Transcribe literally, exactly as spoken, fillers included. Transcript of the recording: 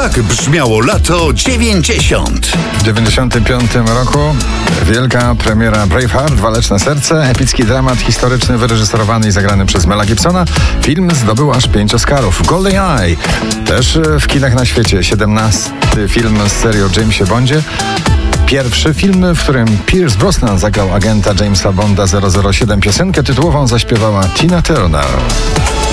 Tak brzmiało lato dziewięćdziesiąt. W dziewięćdziesiątym piątym roku wielka premiera Braveheart, Waleczne serce, epicki dramat historyczny wyreżyserowany i zagrany przez Mela Gibsona. Film zdobył aż pięć Oscarów. GoldenEye też w kinach na świecie. siedemnasty film z serii o Jamesie Bondzie. Pierwszy film, w którym Pierce Brosnan zagrał agenta Jamesa Bonda zero zero siedem. Piosenkę tytułową zaśpiewała Tina Turner.